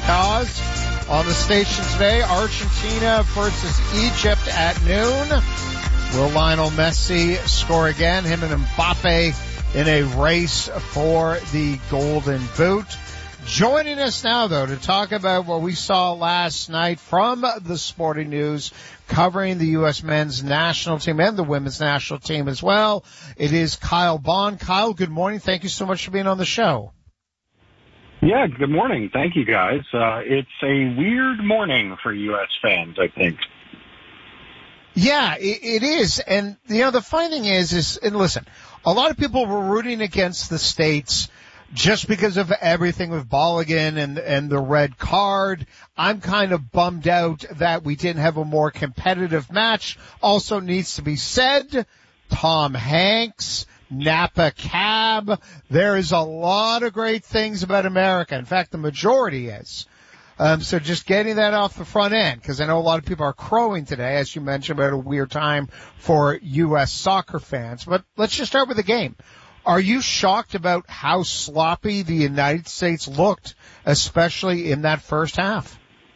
cause on the station today. Argentina versus Egypt at noon. Will Lionel Messi score again? Him and Mbappe in a race for the Golden Boot. Joining us now, though, to talk about what we saw last night from the Sporting News covering the U.S. men's national team and the women's national team as well, it is Kyle Bond. Kyle, good morning. Thank you so much for being on the show. Yeah, good morning. Thank you, guys. It's a weird morning for U.S. fans, I think. Yeah, it is. And, the funny thing is, and listen, a lot of people were rooting against the States just because of everything with Balogun and the red card. I'm kind of bummed out that we didn't have a more competitive match. Also needs to be said, Tom Hanks, Napa Cab, there is a lot of great things about America. In fact, the majority is. So just getting that off the front end, because I know a lot of people are crowing today, as you mentioned, about a weird time for U.S. soccer fans. But let's just start with the game. Are you shocked about how sloppy the United States looked, especially in that first half?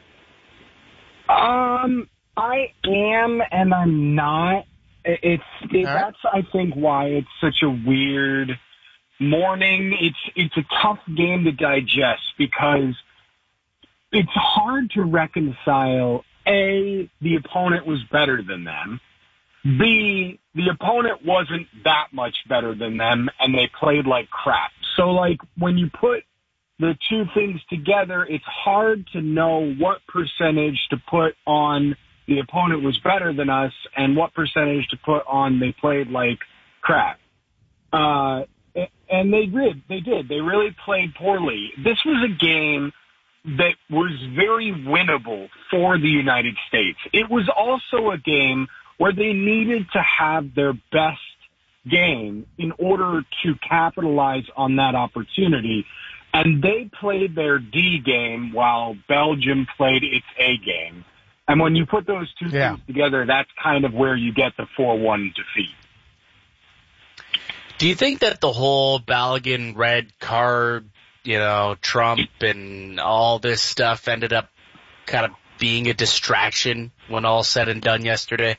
I am, and I'm not. That's, I think, why it's such a weird morning. It's a tough game to digest because it's hard to reconcile, A, the opponent was better than them, B, the opponent wasn't that much better than them, and they played like crap. So, when you put the two things together, it's hard to know what percentage to put on the opponent was better than us and what percentage to put on they played like crap. And they did. They really played poorly. This was a game that was very winnable for the United States. It was also a game where they needed to have their best game in order to capitalize on that opportunity. And they played their D game while Belgium played its A game. And when you put those two things together, that's kind of where you get the 4-1 defeat. Do you think that the whole Balogun red card, Trump and all this stuff ended up kind of being a distraction when all said and done yesterday?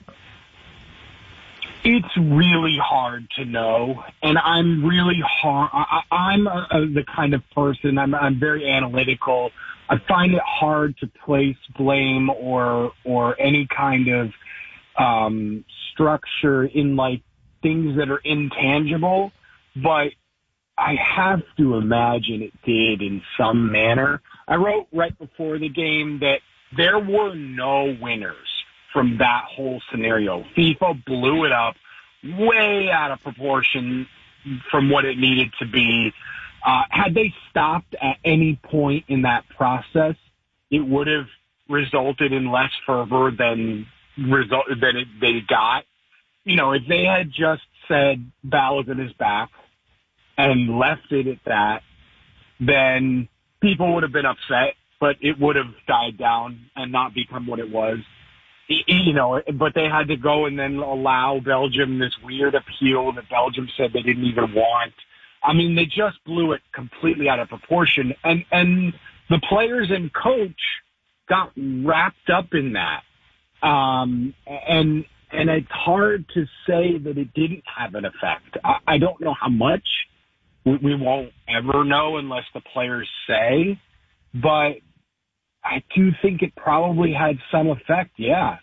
It's really hard to know, and I'm really hard. I'm the kind of person, I'm very analytical. I find it hard to place blame or any kind of structure in things that are intangible, but I have to imagine it did in some manner. I wrote right before the game that there were no winners from that whole scenario. FIFA blew it up way out of proportion from what it needed to be. Had they stopped at any point in that process, it would have resulted in less fervor than they got. If they had just said Balogun is back and left it at that, then people would have been upset, but it would have died down and not become what it was. But they had to go and then allow Belgium this weird appeal that Belgium said they didn't even want. I mean, they just blew it completely out of proportion. And the players and coach got wrapped up in that. And it's hard to say that it didn't have an effect. I don't know how much. We won't ever know unless the players say. But I do think it probably had some effect, yeah.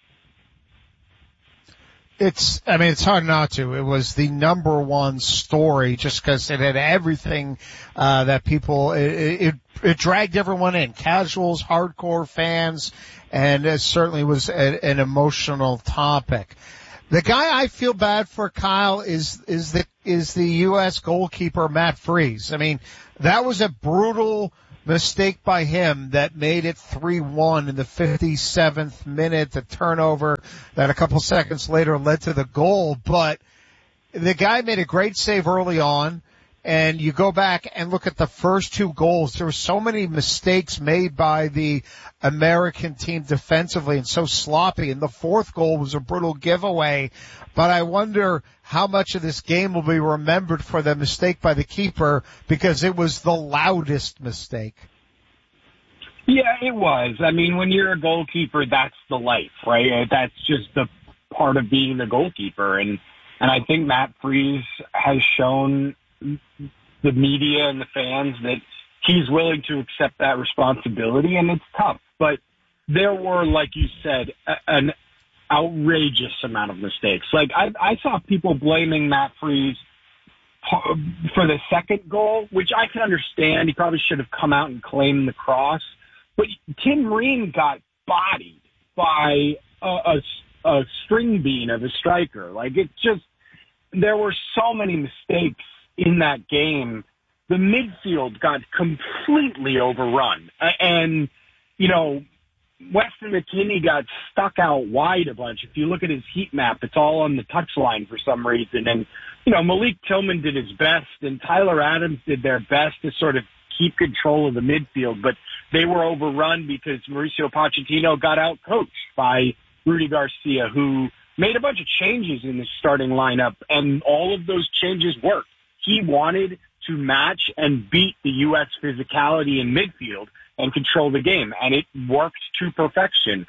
It's hard not to. It was the number one story just because it had everything, that people, it dragged everyone in. Casuals, hardcore fans, and it certainly was an emotional topic. The guy I feel bad for, Kyle, is the U.S. goalkeeper, Matt Freese. I mean, that was a brutal mistake by him that made it 3-1 in the 57th minute, the turnover that a couple seconds later led to the goal. But the guy made a great save early on, and you go back and look at the first two goals. There were so many mistakes made by the American team defensively and so sloppy, and the fourth goal was a brutal giveaway. But I wonder how much of this game will be remembered for the mistake by the keeper, because it was the loudest mistake. Yeah, it was. I mean, when you're a goalkeeper, that's the life, right? That's just the part of being the goalkeeper. And I think Matt Freese has shown the media and the fans that he's willing to accept that responsibility, and it's tough. But there were, like you said, an outrageous amount of mistakes. Like, I saw people blaming Matt Freese for the second goal, which I can understand. He probably should have come out and claimed the cross. But Tim Ream got bodied by a string bean of a striker. Like, it just, there were so many mistakes in that game. The midfield got completely overrun. And, you know, Weston McKennie got stuck out wide a bunch. If you look at his heat map, it's all on the touchline for some reason. And, you know, Malik Tillman did his best, and Tyler Adams did their best to sort of keep control of the midfield. But they were overrun because Mauricio Pochettino got out-coached by Rudy Garcia, who made a bunch of changes in the starting lineup, and all of those changes worked. He wanted to match and beat the U.S. physicality in midfield and control the game, and it worked to perfection.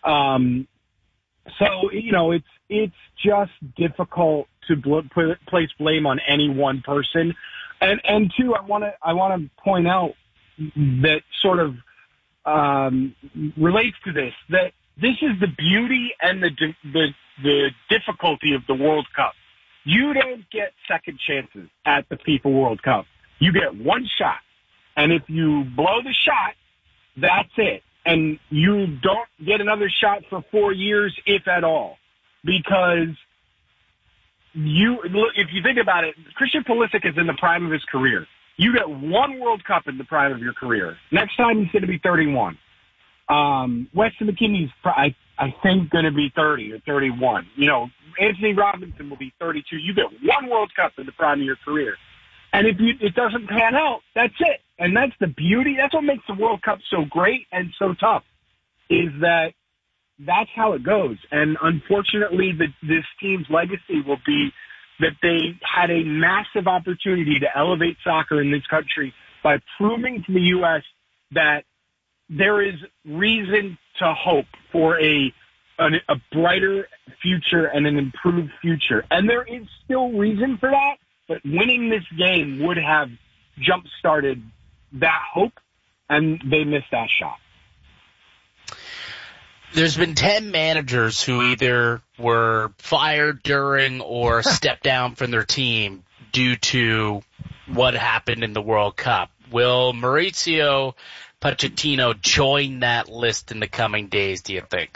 So, you know, it's just difficult to place blame on any one person. And two, I want to point out that sort of relates to this, that this is the beauty and the difficulty of the World Cup. You don't get second chances at the FIFA World Cup. You get one shot. And if you blow the shot, that's it. And you don't get another shot for 4 years, if at all. Because if you think about it, Christian Pulisic is in the prime of his career. You get one World Cup in the prime of your career. Next time he's going to be 31. Weston McKennie's, I think, going to be 30 or 31. You know, Anthony Robinson will be 32. You get one World Cup in the prime of your career. And if it doesn't pan out, that's it. And that's the beauty. That's what makes the World Cup so great and so tough, is that that's how it goes. And unfortunately, this team's legacy will be that they had a massive opportunity to elevate soccer in this country by proving to the U.S. that there is reason to hope for a brighter future and an improved future. And there is still reason for that, but winning this game would have jump-started that hope, and they missed that shot. There's been 10 managers who either were fired during or stepped down from their team due to what happened in the World Cup. Will Mauricio Pochettino join that list in the coming days, do you think?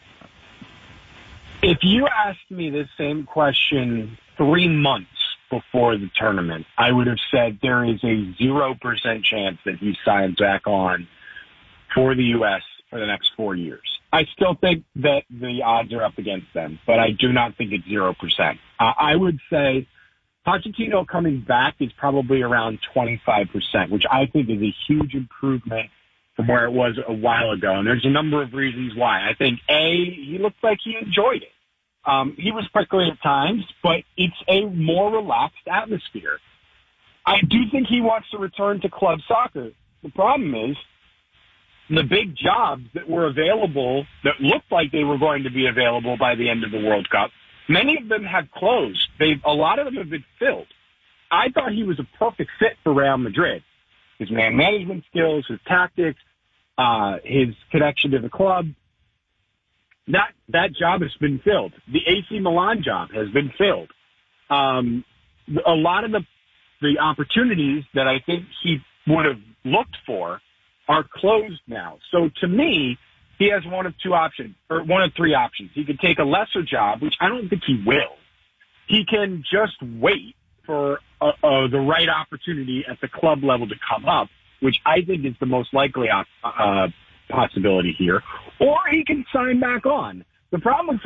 If you asked me this same question 3 months before the tournament, I would have said there is a 0% chance that he signs back on for the U.S. for the next 4 years. I still think that the odds are up against them, but I do not think it's 0%. I would say Pochettino coming back is probably around 25%, which I think is a huge improvement from where it was a while ago. And there's a number of reasons why. I think, he looked like he enjoyed it. He was prickly at times, but it's a more relaxed atmosphere. I do think he wants to return to club soccer. The problem is the big jobs that were available, that looked like they were going to be available by the end of the World Cup, many of them have closed. A lot of them have been filled. I thought he was a perfect fit for Real Madrid. His man management skills, his tactics, his connection to the club. That job has been filled. The AC Milan job has been filled. A lot of the opportunities that I think he would have looked for are closed now. So to me, he has one of three options. He could take a lesser job, which I don't think he will. He can just wait for the right opportunity at the club level to come up, which I think is the most likely possibility here. Or he can sign back on. The problem with